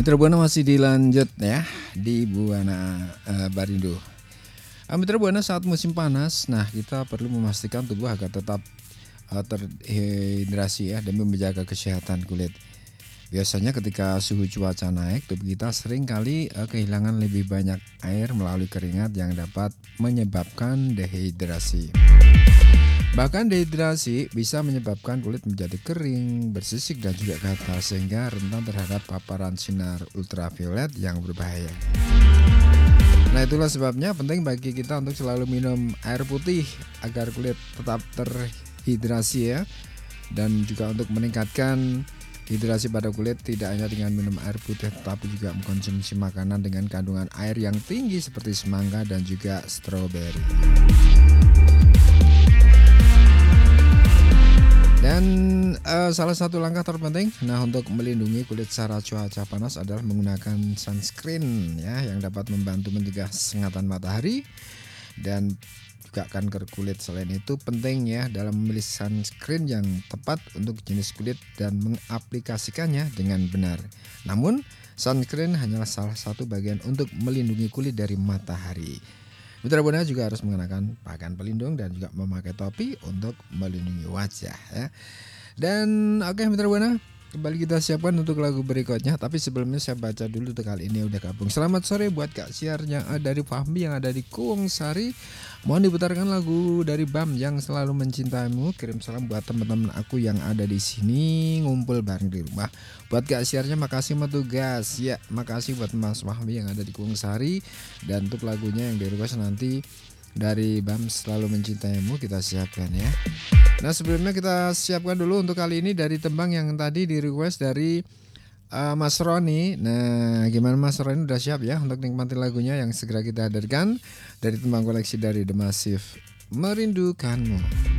Mitra Buana masih dilanjut ya di Buana Barindo. Mitra Buana saat musim panas, nah kita perlu memastikan tubuh agar tetap terhidrasi ya demi menjaga kesehatan kulit. Biasanya ketika suhu cuaca naik, tubuh kita sering kali kehilangan lebih banyak air melalui keringat yang dapat menyebabkan dehidrasi. Bahkan dehidrasi bisa menyebabkan kulit menjadi kering, bersisik dan juga gatal sehingga rentan terhadap paparan sinar ultraviolet yang berbahaya. Nah itulah sebabnya penting bagi kita untuk selalu minum air putih agar kulit tetap terhidrasi ya. Dan juga untuk meningkatkan hidrasi pada kulit tidak hanya dengan minum air putih tetapi juga mengkonsumsi makanan dengan kandungan air yang tinggi seperti semangka dan juga stroberi. Dan salah satu langkah terpenting untuk melindungi kulit secara cuaca panas adalah menggunakan sunscreen ya yang dapat membantu mencegah sengatan matahari dan juga kanker kulit. Selain itu penting ya dalam memilih sunscreen yang tepat untuk jenis kulit dan mengaplikasikannya dengan benar. Namun sunscreen hanyalah salah satu bagian untuk melindungi kulit dari matahari. Mitra Buana juga harus mengenakan pakaian pelindung dan juga memakai topi untuk melindungi wajah ya. Dan oke Mitra Buana, kembali kita siapkan untuk lagu berikutnya. Tapi sebelumnya saya baca dulu untuk kali ini udah gabung. Selamat sore buat Kak Siar yang dari Fahmi yang ada di Kuwung Sari. Mohon diputarkan lagu dari Bam yang selalu mencintaimu. Kirim salam buat teman-teman aku yang ada di sini ngumpul bareng di rumah. Buat Kak Siarnya makasih tugas. Ya, makasih buat Mas Fahmi yang ada di Kuwung Sari. Dan untuk lagunya yang di request nanti dari Bam selalu mencintaimu kita siapkan ya. Nah sebelumnya kita siapkan dulu untuk kali ini dari tembang yang tadi di request dari Mas Roni. Nah gimana Mas Roni udah siap ya untuk nikmati lagunya yang segera kita hadirkan dari tembang koleksi dari The Massive, Merindukanmu.